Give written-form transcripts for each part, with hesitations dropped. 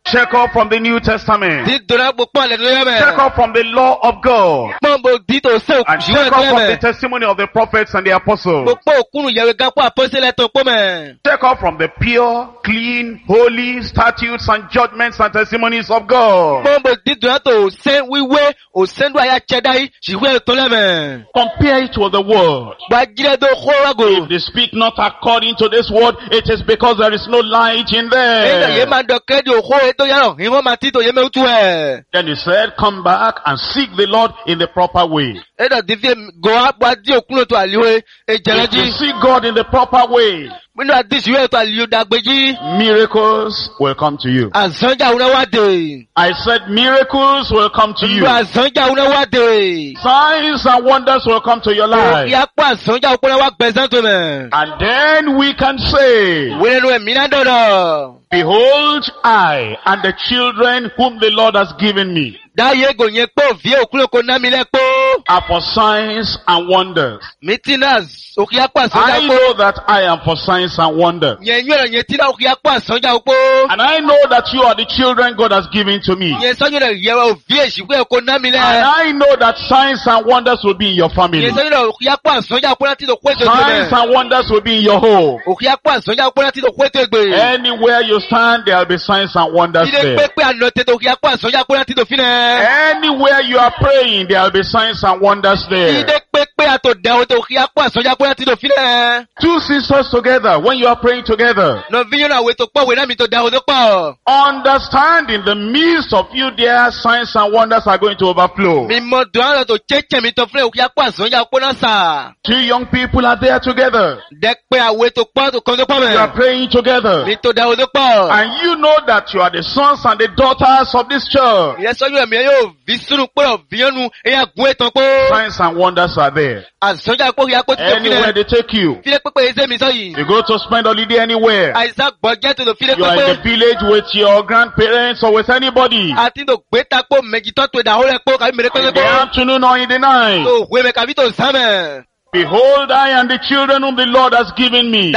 Check up from the New Testament. Check up from the law of God. And check up from the testimony of the prophets and the apostles. Check up from the pure, clean, holy statutes and judgments and testimonies of God. Compare it with the word. If they speak not according to this word, it is because there is no light in them. Then he said, come back and seek the Lord in the proper way. If you seek God in the proper way, miracles will come to you. I said miracles will come to you. Signs and wonders will come to your life. And then we can say, behold, I and the children whom the Lord has given me are for signs and wonders. I know that I am for signs and wonders. And I know that you are the children God has given to me. And I know that signs and wonders will be in your family. Signs and wonders will be in your home. Anywhere you stand, there will be signs and wonders there. Anywhere you are praying, there will be signs and wonders there. Two sisters together, when you are praying together, understand in the midst of you there, signs and wonders are going to overflow. Two young people are there together. You are praying together. And you know that you are the sons and the daughters of this church. Signs and wonders are there. Anywhere they take you. You go to spend holiday anywhere. You are in the village with your grandparents or with anybody. In the afternoon or in the night. Behold, I and the children whom the Lord has given me.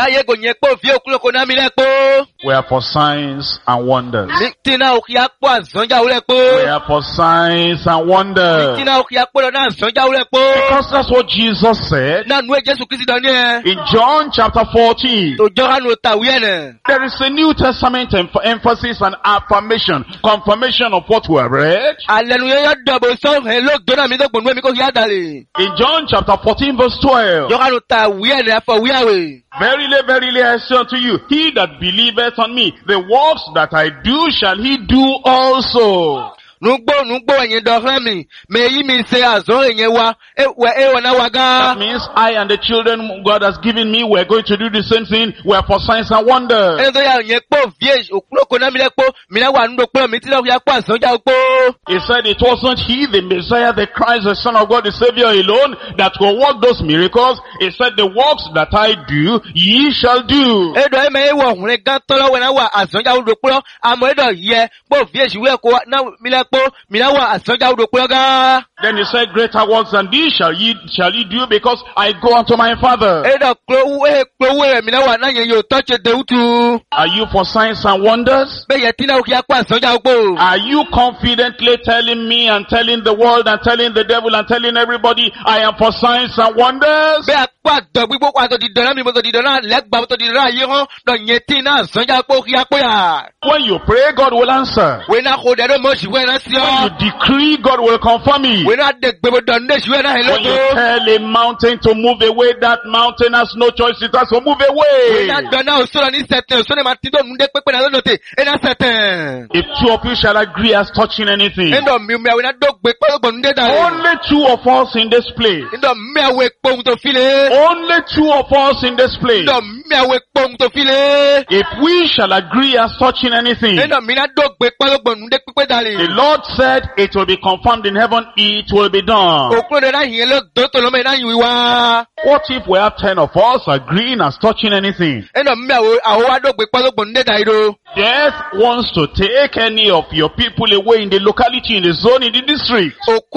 We are for signs and wonders. We are for signs and wonders. Because that's what Jesus said. In John chapter 14. There is a New Testament emphasis and affirmation, confirmation of what we have read. In John chapter 14 verse 12. Verily, verily, I say unto you, he that believeth on me, the works that I do shall he do also. That means I and the children God has given me, we're going to do the same thing. We're for signs and wonders. He said it wasn't he, the Messiah, the Christ, the Son of God, the Savior alone, that will work those miracles. He said the works that I do, ye shall do. Then he said, greater works than these shall ye do, because I go unto my Father. Are you for signs and wonders? Are you confidently telling me and telling the world and telling the devil and telling everybody, I am for signs and wonders? When you pray, God will answer. When you decree, God will confirm it. When you tell a mountain to move away, that mountain has no choice, it has to move away. If two of you shall agree as touching anything, only two of us in this place. Only two of us in this place. If we shall agree as touching anything, the Lord said it will be confirmed in heaven, it will be done. What if we have 10 of us agreeing as touching anything? Death wants to take any of your people away in the locality, in the zone, in the district.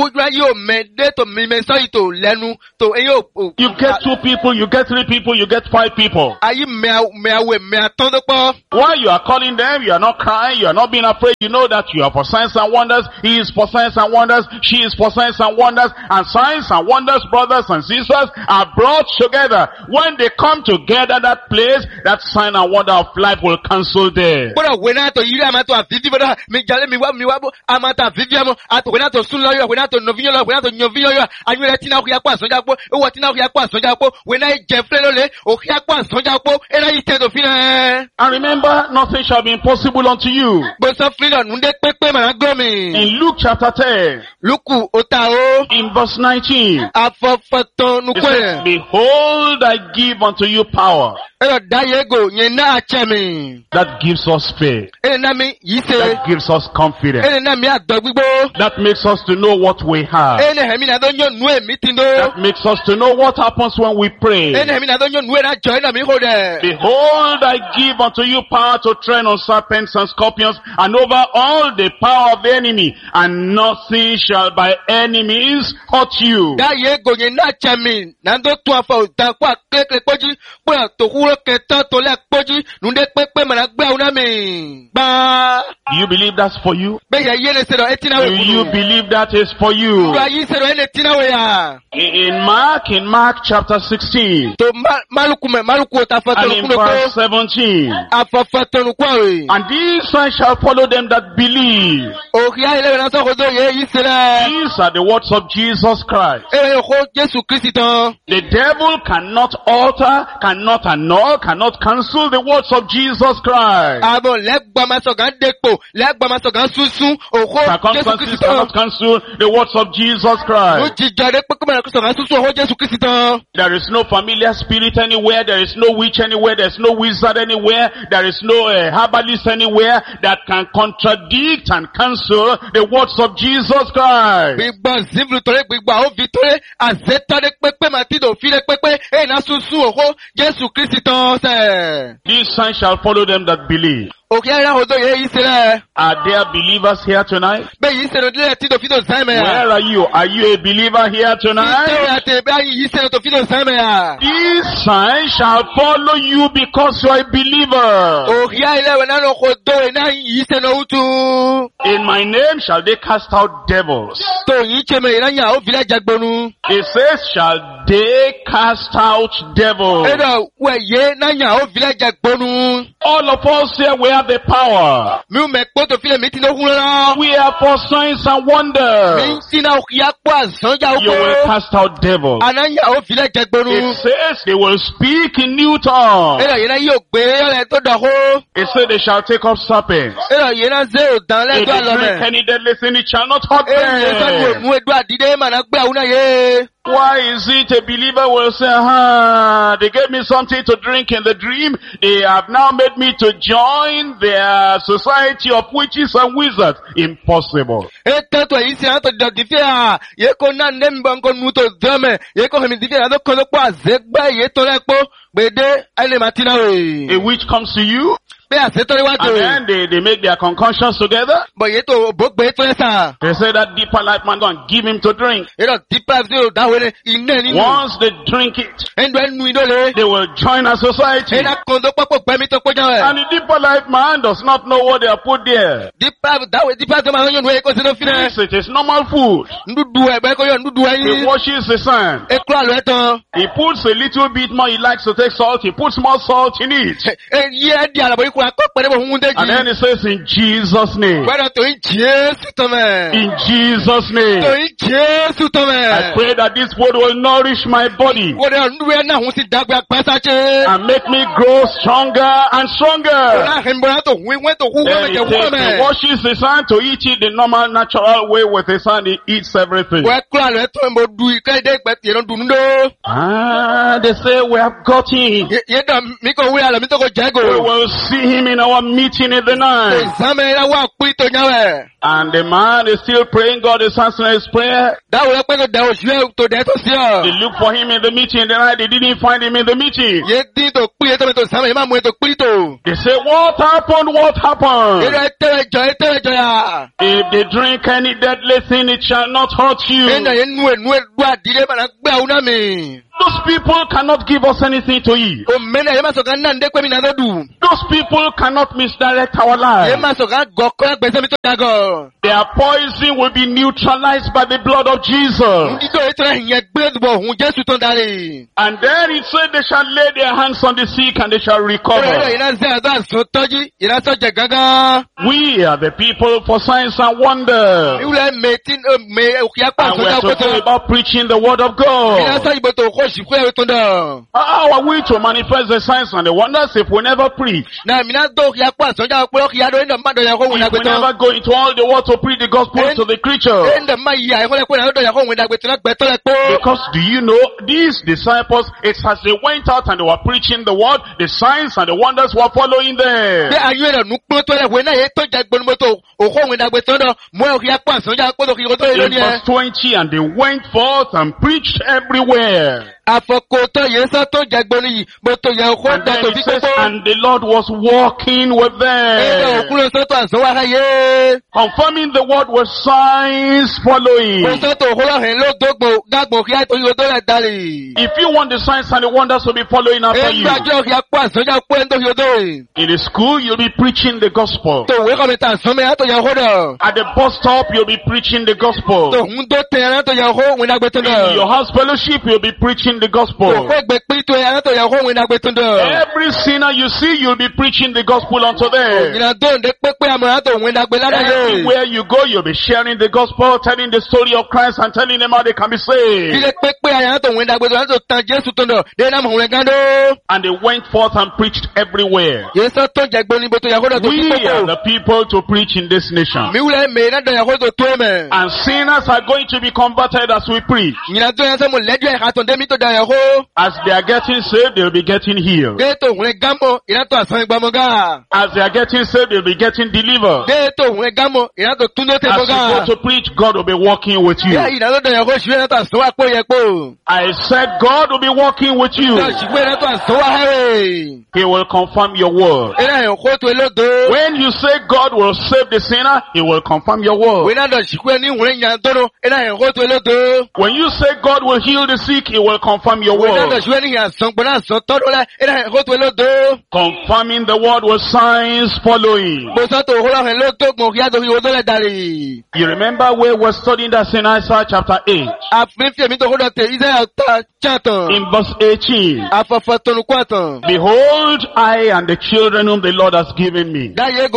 You get 2 people, you get 3 people, you get 5 people. While you are calling them, you are not crying, you are not being afraid. You know that you are for signs and wonders, he is for signs and wonders, she is for signs and wonders, and signs and wonders, brothers and sisters, are brought together. When they come together, that place, that sign and wonder of life will cancel there. And remember, nothing shall be impossible unto you. In Luke chapter 10, in verse 19, it says, behold, I give unto you power. That gives us faith. That gives us confidence. That makes us to know what we have. That makes us to know what happens when we pray. Behold, I give unto you power to tread on serpents and scorpions and over all the power of the enemy, and nothing shall by any means hurt you. Do you believe that's for you? Do you believe that is for you? In Mark chapter 16, and in verse 17, and these signs shall follow them that believe. These are the words of Jesus Christ. The devil cannot alter, cannot annul, cannot cancel the words of Jesus Christ. Circumstances cannot cancel the words of Jesus Christ. There is no familiar spirit anywhere. There is no witch anywhere. There is no wizard anywhere. There is no herbalist anywhere that can contradict and cancel the words of Jesus Christ. These signs shall follow them that believe. Are there believers here tonight? Where are you? Are you a believer here tonight? These signs shall follow you because you are a believer. In my name shall they cast out devils. It says, shall they cast out devils. All of us here, we have the power. We are for signs and wonders. You will cast out devils. It says they will speak in new tongues. It says they shall take up serpents. If they drink any deadly thing, it shall not hurt them. Why is it a believer will say, they gave me something to drink in the dream. They have now made me to join their society of witches and wizards. Impossible. A witch comes to you, and then they make their concoctions together. They say that deeper life man, go and give him to drink. Once they drink it, they will join a society. And the deeper life man does not know what they have put there. It is normal food. He washes the sand. He puts a little bit more. He likes to take salt. He puts more salt in it. And then it says, in Jesus' name. In Jesus' name. I pray that this food will nourish my body and make me grow stronger and stronger. Then he washes his hand to eat it the normal, natural way with his hand. He eats everything. They say, we have got him. We will see him in our meeting in the night. And the man is still praying, God is answering his prayer. They look for him in the meeting, the night they didn't find him in the meeting. They say, what happened? What happened? If they drink any deadly thing, it shall not hurt you. Those people cannot give us anything to eat. Those people cannot misdirect our lives. Their poison will be neutralized by the blood of Jesus. And then it said they shall lay their hands on the sick and they shall recover. We are the people for signs and wonders. And we are talking about preaching the word of God. How are we to manifest the signs and the wonders if we never preach? If we never go into all the world to preach the gospel to the creature? Because do you know, these disciples, it's as they went out and they were preaching the word, the signs and the wonders were following them. In verse 20, and they went forth and preached everywhere. And then it says, and the Lord was walking with them, confirming the word with signs following. If you want the signs and the wonders to be following after you, in the school you'll be preaching the gospel. At the bus stop you'll be preaching the gospel. In your house fellowship you'll be preaching the gospel. Every sinner you see, you'll be preaching the gospel unto them. Everywhere you go, you'll be sharing the gospel, telling the story of Christ and telling them how they can be saved. And they went forth and preached everywhere. We are the people to preach in this nation. And sinners are going to be converted as we preach. As they are getting saved, they'll be getting healed. As they are getting saved, they'll be getting delivered. As you go to preach, God will be walking with you. I said God will be walking with you. He will confirm your word. When you say God will save the sinner, He will confirm your word. When you say God will heal the sick, He will confirm your word. Confirming the word with signs following. You remember where we're studying that in Isaiah chapter 8. In verse 18. Behold, I and the children whom the Lord has given me.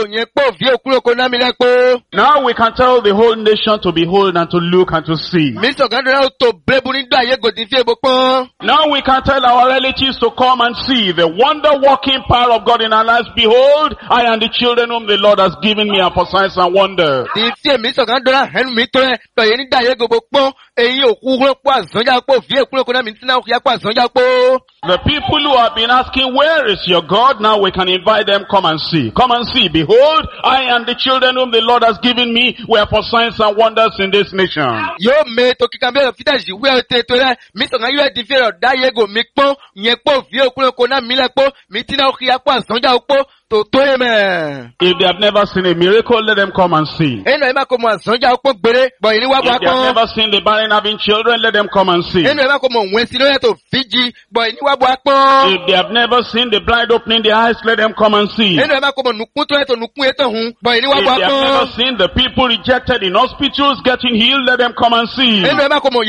Now we can tell the whole nation to behold and to look and to see. Now we can tell our relatives to come and see the wonder-working power of God in our lives. Behold, I and the children whom the Lord has given me are for signs and wonders. The people who have been asking, where is your God? Now we can invite them, come and see. Come and see. Behold, I and the children whom the Lord has given me were for signs and wonders in this nation. If they have never seen a miracle, let them come and see. If they have never seen the barren having children, let them come and see. If they have never seen the blind opening their eyes, let them come and see. If they have never seen the people rejected in hospitals getting healed, let them come and see. Tell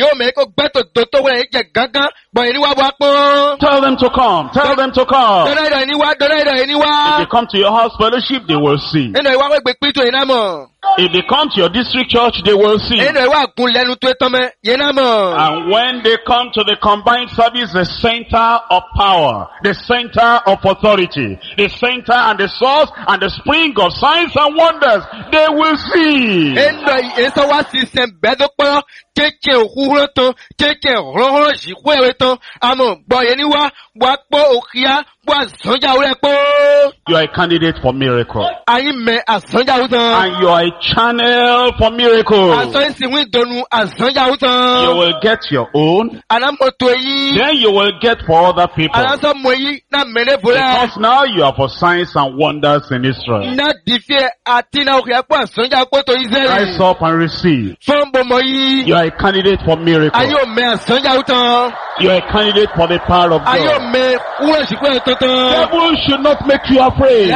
them to come. Tell them to come. If they come to your house fellowship, they will see. If they come to your district church, they will see. And when they come to the combined service, the center of power, the center of authority, the center and the source and the spring of signs and wonders, they will see. You are a candidate for miracle. And you are a channel for miracles. You will get your own. Then you will get for other people. Because now you are for signs and wonders in Israel. Rise up and receive. You are a candidate for miracles. You are a candidate for the power of God. Devil should not make you afraid.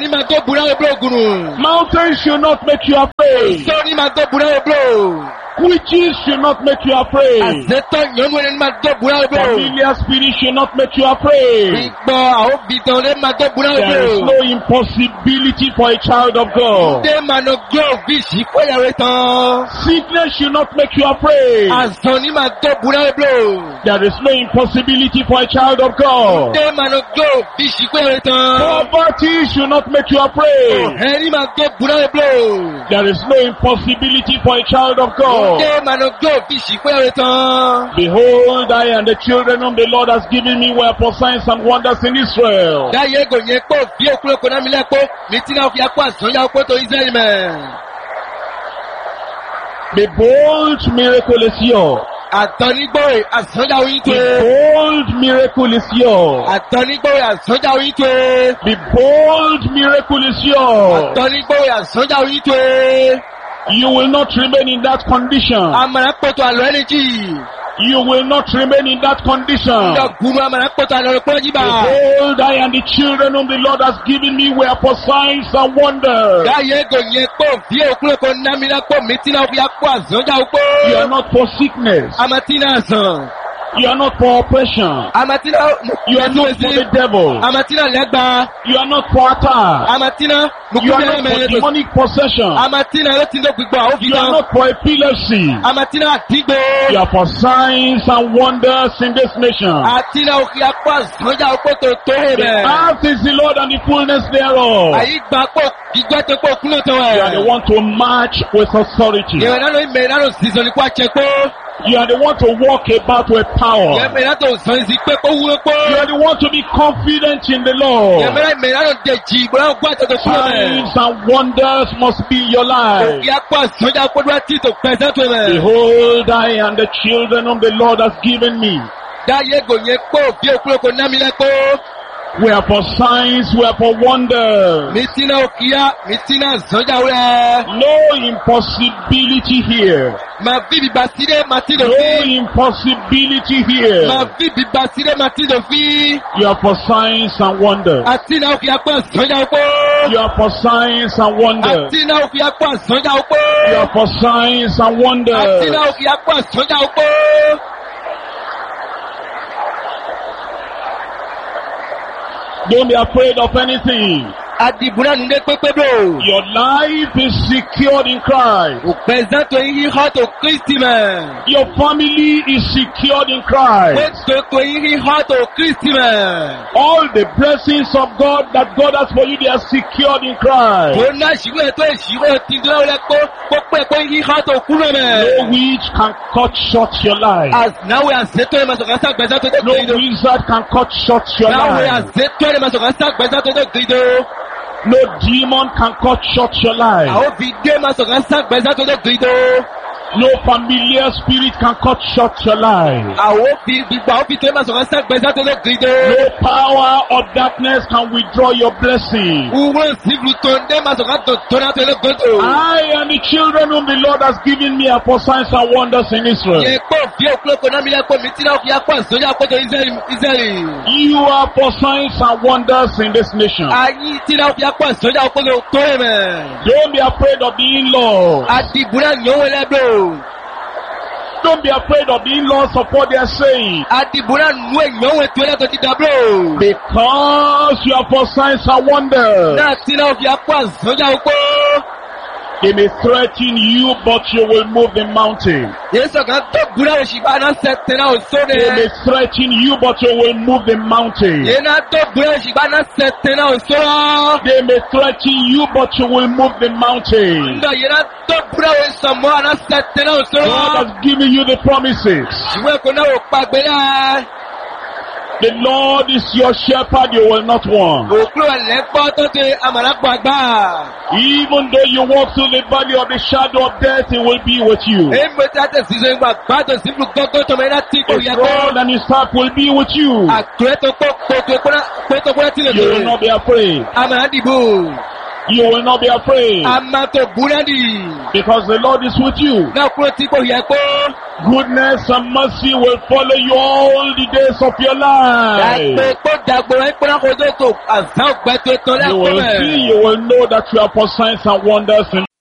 Mountains should not make you afraid. Witches should not make you afraid. Familiar spirits should not make you afraid. There is no impossibility for a child of God. Sickness should not make you afraid. There is no impossibility for a child of God. Poverty should not make you afraid. There is no impossibility for a child of God. Behold, I and the children whom the Lord has given me were for signs and wonders in Israel. The bold miracle is yours. The bold miracle is yours. The bold miracle is yours. You will not remain in that condition. You will not remain in that condition. Behold, I and the children whom the Lord has given me were for signs and wonders. You are not for sickness. You are not for oppression. You are not for the devil. You are not for attack. You are not for demonic possession. You are not for epilepsy. You are for signs and wonders in this nation. The earth is the Lord and the fullness thereof. You are the one to march with authority. You are the one to walk about with power. You are the one to be confident in the Lord. Signs and wonders must be your life. Behold, I and the children whom the Lord has given me. We are for signs, we are for wonders. No impossibility here. No impossibility here. You are for signs and wonders. You are for signs and wonders. You are for signs and wonders. Don't be afraid of anything. Your life is secured in Christ. Your family is secured in Christ. All the blessings of God that God has for you, they are secured in Christ. No witch can cut short your life. No wizard can cut short your life. No demon can cut short your life. No familiar spirit can cut short your life. No power of darkness can withdraw your blessing. I and the children whom the Lord has given me are for signs and wonders in Israel. You are for signs and wonders in this nation. Don't be afraid of the in-laws. Don't be afraid of the in-laws of what they are saying. Because you are for signs and wonders. They may threaten you, but you will move the mountain. They may threaten you, but you will move the mountain. They may threaten you, but you will move the mountain. God has given you the promises. The Lord is your shepherd, you will not want. Even though you walk through the valley of the shadow of death, He will be with you. His rod and His staff will be with you. You will not be afraid. You will not be afraid. Because the Lord is with you. Goodness and mercy will follow you all the days of your life. You will see, you will know that you are for signs and wonders in